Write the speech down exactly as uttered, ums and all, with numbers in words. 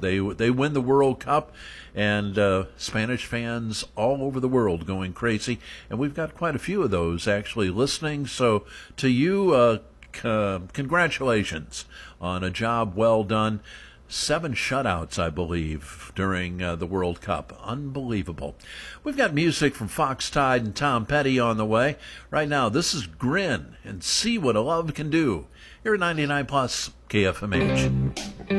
they they win the World Cup, and uh, Spanish fans all over the world going crazy. And we've got quite a few of those actually listening. So to you, uh, c- congratulations on a job well done. Seven shutouts, I believe, during uh, the World Cup. Unbelievable. We've got music from Fox Tide and Tom Petty on the way. Right now, this is Grin and See What a Love Can Do. Here at ninety-nine plus K F M H.